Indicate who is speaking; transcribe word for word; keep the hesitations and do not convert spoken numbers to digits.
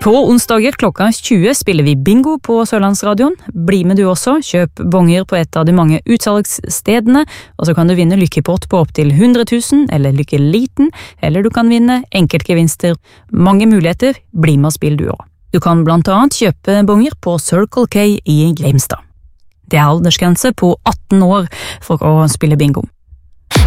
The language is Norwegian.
Speaker 1: På onsdager klokka tjue spiller vi bingo på Sørlandsradioen. Bli med du også, kjøp bonger på et av de mange utsalgsstedene, og så kan du vinne lykkepott på opptil hundre tusen, eller lykkeliten, eller du kan vinne enkeltgevinster. Mange muligheter, bli med og spill du også. Du kan blant annet kjøpe bonger på Circle K i Grimstad. Det er aldersgrense på atten år for å spille bingo.